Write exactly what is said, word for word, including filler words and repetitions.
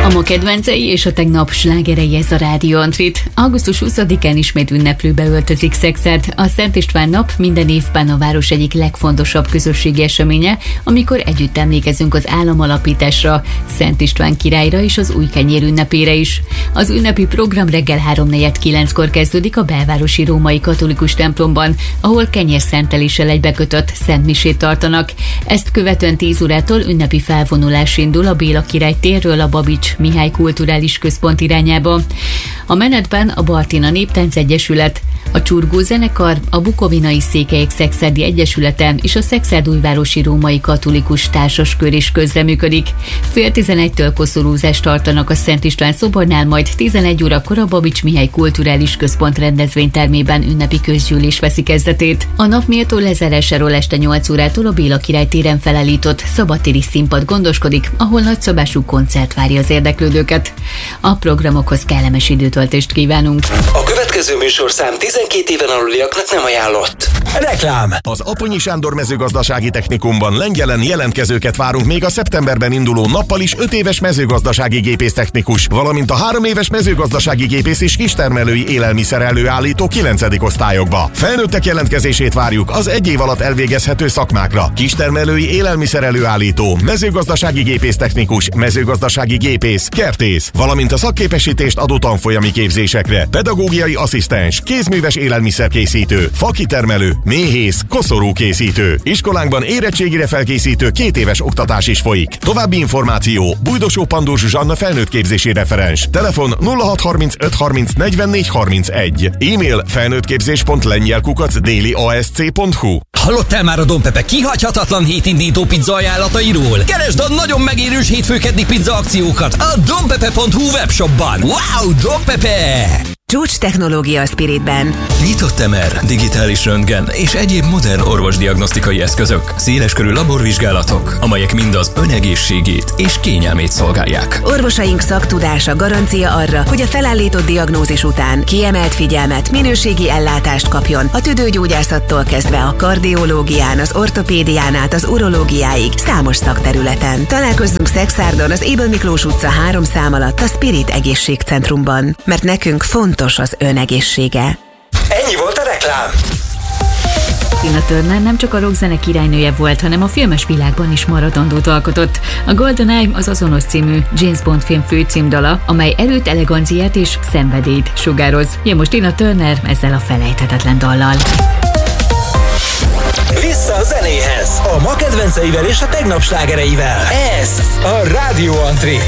ma kedvencei és a tegnap slágerei, ez a Rádió Antrit. augusztus huszadikán ismét ünneplőbe öltözik Szekszárd. A Szent István nap minden évben a város egyik legfontosabb közösségi eseménye, amikor együtt emlékezünk az államalapításra, Szent István királyra és az új kenyér ünnepére is. Az ünnepi program reggel háromnegyed kilenckor kezdődik a belvárosi római katolikus templomban, ahol kenyérszenteléssel egybekötött szentmisét tartanak. Ezt követően tíz órától ünnepi felvonulás indul a Béla király térről a Babics Mihály Kulturális Központ irányába. A menetben a Bartina Néptánc Egyesület, a Csurgó Zenekar, a Bukovinai Székelyek Szekszárdi Egyesülete és a Szekszárd-Újvárosi Római Katolikus Társaskör is közreműködik. Fél tizenegytől koszorúzást tartanak a Szent István szobornál, majd tizenegy órakor a Babics Mihály Kulturális Központ rendezvénytermében ünnepi közgyűlés veszi kezdetét. A nap méltó lezárásáról este nyolc órától a Béla király téren felállított szabadtéri színpad gondoskodik, ahol nagyszabású koncert várja az érdeklődőket. A programokhoz kellemes időtöltést kívánunk. A következő műsorszám tizenkét éven aluliaknak nem ajánlott. Reklám! Az Aponyi Sándor Mezőgazdasági Technikumban Lengyelen jelentkezőket várunk még a szeptemberben induló nappal is öt éves mezőgazdasági gépésztechnikus, valamint a három éves mezőgazdasági gépész és kistermelői élelmiszer előállító kilencedik osztályokba. Felnőttek jelentkezését várjuk az egy év alatt elvégezhető szakmákra. Kistermelői élelmiszer előállító, mezőgazdasági gépésztechnikus, mezőgazdasági gépész, kertész, valamint a szakképesítést adó tanfolyami képzésekre, pedagógiai asszisztens, kézműves élelmiszerkészítő, fakitermelő, méhész, koszorúkészítő. Iskolánkban érettségire felkészítő két éves oktatás is folyik. További információ: Bújdosó Pandor Zsuzsanna felnőttképzési referens. Telefon nulla hat harmincöt harminc negyvennégy harmincegy. E-mail felnőttképzés pont lengyel kukac déli a s c pont hu. Hallottál már a Don Pepe kihagyhatatlan hétindító pizza ajánlatairól? Keresd a nagyon megérős hétfőkeddi pizza akciókat a donpepe pont hu webshopban. Wow, Don Pepe! Csúcs technológia a Spiritben. Nyitott em er, digitális röntgen és egyéb modern orvosdiagnosztikai eszközök, széleskörű laborvizsgálatok, amelyek mind az önegészségét és kényelmét szolgálják. Orvosaink szaktudása garancia arra, hogy a felállított diagnózis után kiemelt figyelmet, minőségi ellátást kapjon a tüdőgyógyászattól kezdve a kardiológián, az ortopédián át az urológiáig számos szakterületen. Találkozzunk Szekszárdon az Ébel Miklós utca három szám alatt a Spirit Egészségcentrumban, mert nekünk fontos az önegészsége. Ennyi volt a reklám. Tina Turner nem csak a rockzene királynője volt, hanem a filmes világban is maradandót alkotott. A GoldenEye az azonos című James Bond film főcímdala, amely erőt, eleganciát és szenvedélyt sugároz. Jön most Tina Turner ezzel a felejthetetlen dallal. Vissza a zenéhez, a ma kedvenceivel és a tegnap slágereivel. Ez a Rádió Antri.